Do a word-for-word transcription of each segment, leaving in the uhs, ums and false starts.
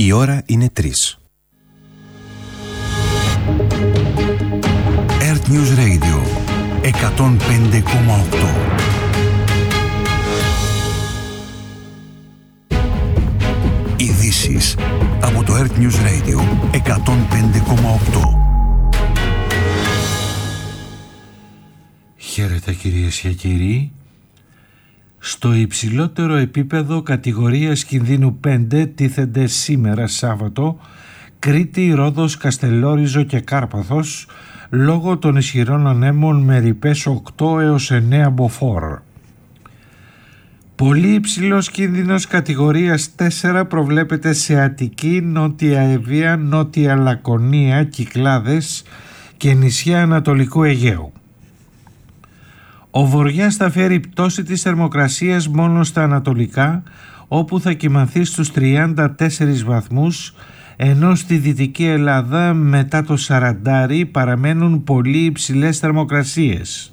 Η ώρα είναι τρεις. Earth News Radio εκατόν πέντε κόμμα οκτώ. Ειδήσεις από το Earth News Radio εκατόν πέντε κόμμα οκτώ. Χαίρετε κυρίες και κύριοι. Στο υψηλότερο επίπεδο κατηγορίας κινδύνου πέντε τίθενται σήμερα Σάββατο Κρήτη, Ρόδος, Καστελόριζο και Κάρπαθος λόγω των ισχυρών ανέμων με ρηπές οκτώ έως εννέα μποφόρ. Πολύ υψηλός κίνδυνος κατηγορίας τέσσερα προβλέπεται σε Αττική, Νότια Ευβοία, Νότια Λακωνία, Κυκλάδες και νησιά Ανατολικού Αιγαίου. Ο βοριάς θα φέρει πτώση της θερμοκρασίας μόνο στα ανατολικά, όπου θα κυμανθεί στους τριάντα τέσσερις βαθμούς, ενώ στη Δυτική Ελλάδα μετά το σαραντάρι παραμένουν πολύ υψηλές θερμοκρασίες.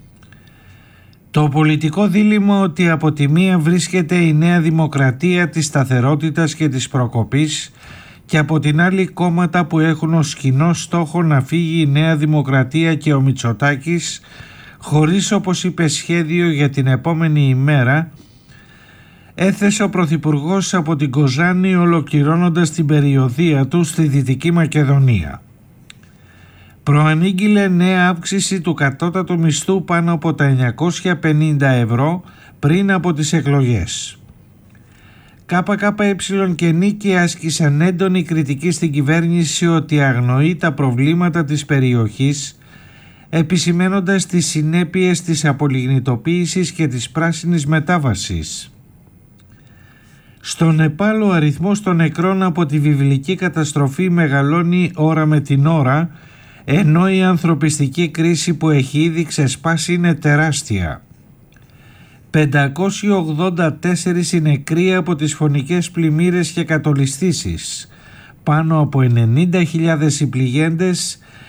Το πολιτικό δίλημμα ότι από τη μία βρίσκεται η Νέα Δημοκρατία της σταθερότητας και της προκοπής και από την άλλη κόμματα που έχουν ως κοινό στόχο να φύγει η Νέα Δημοκρατία και ο Μητσοτάκης χωρίς, όπως είπε, σχέδιο για την επόμενη ημέρα, έθεσε ο Πρωθυπουργός από την Κοζάνη ολοκληρώνοντας την περιοδεία του στη Δυτική Μακεδονία. Προανήγγειλε νέα αύξηση του κατώτατου μισθού πάνω από τα εννιακόσια πενήντα ευρώ πριν από τις εκλογές. ΚΚΕ και Νίκη άσκησαν έντονη κριτική στην κυβέρνηση ότι αγνοεί τα προβλήματα της περιοχής, επισημένοντας τις συνέπειες της απολιγνητοποίησης και της πράσινης μετάβασης. Στο Νεπάλ ο αριθμός των νεκρών από τη βιβλική καταστροφή μεγαλώνει ώρα με την ώρα, ενώ η ανθρωπιστική κρίση που έχει ήδη ξεσπάσει είναι τεράστια. πεντακόσιοι ογδόντα τέσσερις οι νεκροί από τις φωνικές πλημμύρες και κατολισθήσεις, πάνω από ενενήντα χιλιάδες οι πληγέντες,